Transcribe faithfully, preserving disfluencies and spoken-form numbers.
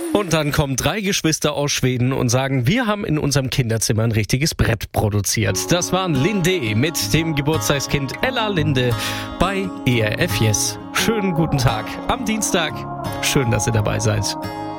Und dann kommen drei Geschwister aus Schweden und sagen, wir haben in unserem Kinderzimmer ein richtiges Brett produziert. Das waren Linde mit dem Geburtstagskind Ella Linde bei E R F Yes. Schönen guten Tag am Dienstag. Schön, dass ihr dabei seid.